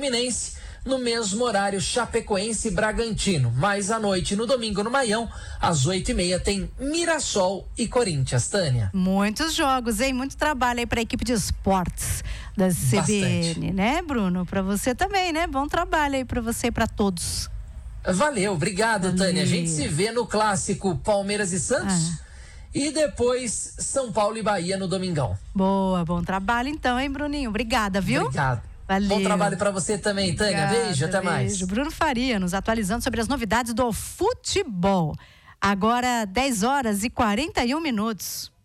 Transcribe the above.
Fluminense. No mesmo horário, Chapecoense e Bragantino. Mais à noite, no domingo, no Maião, às 8h30, tem Mirassol e Corinthians, Tânia. Muitos jogos, hein? Muito trabalho aí para a equipe de esportes da CBN, bastante, né, Bruno? Para você também, né? Bom trabalho aí para você e para todos. Valeu, obrigado, Tânia. A gente se vê no clássico Palmeiras e Santos. E depois São Paulo e Bahia no domingão. Boa, bom trabalho então, hein, Bruninho? Obrigada, viu? Obrigado. Valeu. Bom trabalho pra você também, Tânia. Obrigada, beijo, até mais. Bruno Faria nos atualizando sobre as novidades do futebol. Agora 10h41.